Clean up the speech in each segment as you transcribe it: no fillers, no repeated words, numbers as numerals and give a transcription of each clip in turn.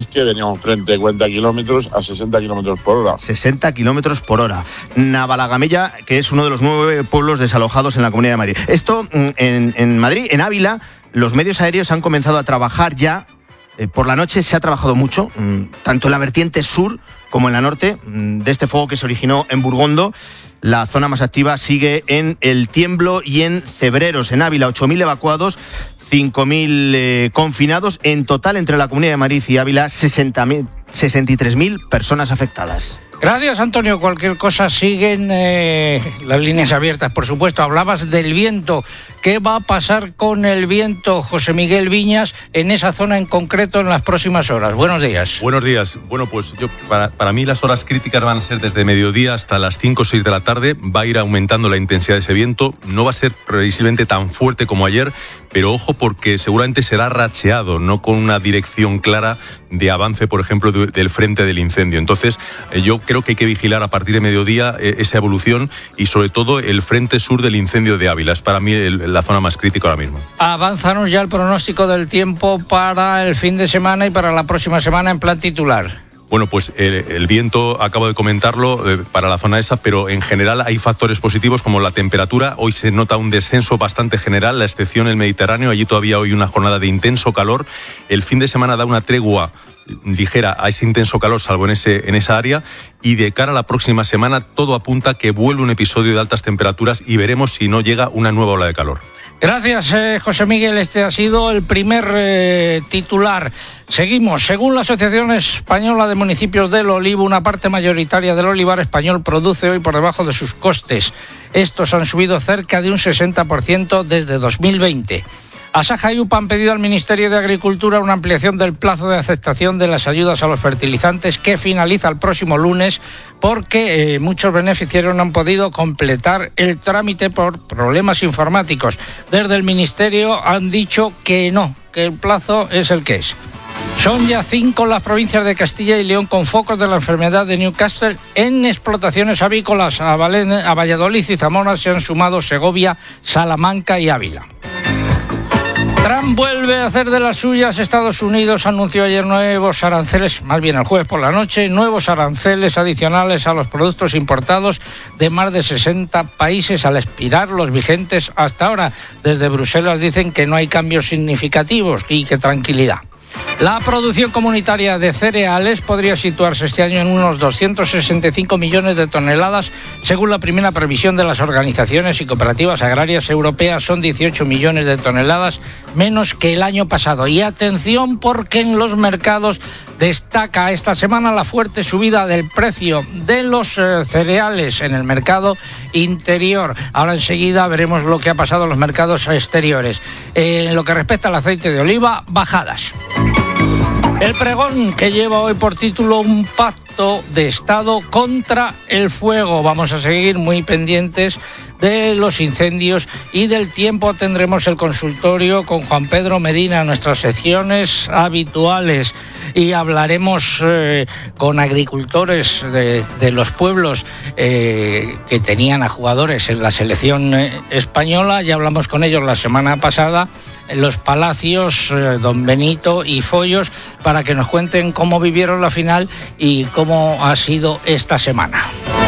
que venía un frente de 40 kilómetros a 60 kilómetros por hora. 60 kilómetros por hora. Navalagamella, que es uno de los 9 pueblos desalojados en la Comunidad de Madrid. Esto en Madrid, en Ávila, los medios aéreos han comenzado a trabajar ya. Por la noche se ha trabajado mucho, tanto en la vertiente sur como en la norte, de este fuego que se originó en Burgondo. La zona más activa sigue en El Tiemblo y en Cebreros. En Ávila, 8.000 evacuados, 5.000 confinados. En total, entre la Comunidad de Madrid y Ávila, 63.000 personas afectadas. Gracias, Antonio. Cualquier cosa, siguen las líneas abiertas, por supuesto. Hablabas del viento. ¿Qué va a pasar con el viento, José Miguel Viñas, en esa zona en concreto en las próximas horas? Buenos días. Buenos días. Bueno, pues para mí las horas críticas van a ser desde mediodía hasta las 5 o 6 de la tarde. Va a ir aumentando la intensidad de ese viento. No va a ser previsiblemente tan fuerte como ayer, pero ojo, porque seguramente será racheado, no con una dirección clara de avance, por ejemplo, del frente del incendio. Entonces, yo creo que hay que vigilar a partir de mediodía esa evolución y sobre todo el frente sur del incendio de Ávila. Es para mí la zona más crítica ahora mismo. Avánzanos ya el pronóstico del tiempo para el fin de semana y para la próxima semana en plan titular. Bueno, pues el viento, acabo de comentarlo, para la zona esa, pero en general hay factores positivos como la temperatura. Hoy se nota un descenso bastante general, la excepción el Mediterráneo. Allí todavía hoy una jornada de intenso calor. El fin de semana da una tregua ligera a ese intenso calor, salvo en esa área, y de cara a la próxima semana todo apunta que vuelve un episodio de altas temperaturas y veremos si no llega una nueva ola de calor. Gracias, José Miguel. Este ha sido el primer titular. Seguimos. Según la Asociación Española de Municipios del Olivo, una parte mayoritaria del olivar español produce hoy por debajo de sus costes. Estos han subido cerca de un 60% desde 2020. Asaja y UPA han pedido al Ministerio de Agricultura una ampliación del plazo de aceptación de las ayudas a los fertilizantes que finaliza el próximo lunes porque muchos beneficiarios no han podido completar el trámite por problemas informáticos. Desde el Ministerio han dicho que no, que el plazo es el que es. Son ya 5 las provincias de Castilla y León con focos de la enfermedad de Newcastle en explotaciones avícolas. A Valladolid y Zamora se han sumado Segovia, Salamanca y Ávila. Trump vuelve a hacer de las suyas. Estados Unidos anunció ayer nuevos aranceles, más bien el jueves por la noche, nuevos aranceles adicionales a los productos importados de más de 60 países al expirar los vigentes hasta ahora. Desde Bruselas dicen que no hay cambios significativos y que tranquilidad. La producción comunitaria de cereales podría situarse este año en unos 265 millones de toneladas. Según la primera previsión de las organizaciones y cooperativas agrarias europeas, son 18 millones de toneladas menos que el año pasado. Y atención, porque en los mercados destaca esta semana la fuerte subida del precio de los cereales en el mercado interior. Ahora enseguida veremos lo que ha pasado en los mercados exteriores. En lo que respecta al aceite de oliva, bajadas. El pregón que lleva hoy por título un pacto de Estado contra el fuego. Vamos a seguir muy pendientes de los incendios y del tiempo. Tendremos el consultorio con Juan Pedro Medina, nuestras secciones habituales, y hablaremos con agricultores de los pueblos que tenían a jugadores en la selección española. Ya hablamos con ellos la semana pasada en los Palacios, Don Benito y Follos, para que nos cuenten cómo vivieron la final y cómo ha sido esta semana.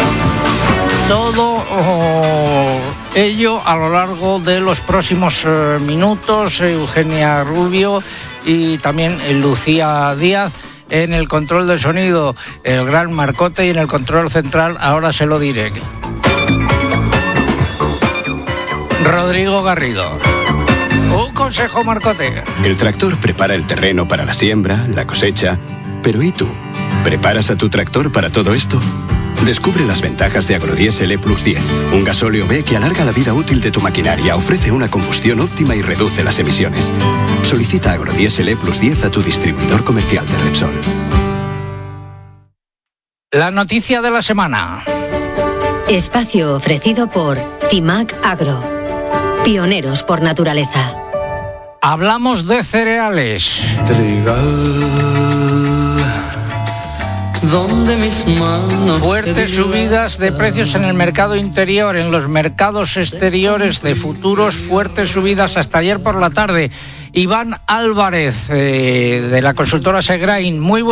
Todo ello a lo largo de los próximos minutos. Eugenia Rubio y también Lucía Díaz en el control del sonido, el gran Marcote, y en el control central, ahora se lo diré, Rodrigo Garrido. Un consejo, Marcote. El tractor prepara el terreno para la siembra, la cosecha. Pero ¿y tú? ¿Preparas a tu tractor para todo esto? Descubre las ventajas de Agrodiesel E+10, un gasóleo B que alarga la vida útil de tu maquinaria, ofrece una combustión óptima y reduce las emisiones. Solicita Agrodiesel E+10 a tu distribuidor comercial de Repsol. La noticia de la semana. Espacio ofrecido por Timac Agro. Pioneros por naturaleza. Hablamos de cereales. Fuertes subidas de precios en el mercado interior, en los mercados exteriores de futuros, fuertes subidas hasta ayer por la tarde. Iván Álvarez, de la consultora Segrain, muy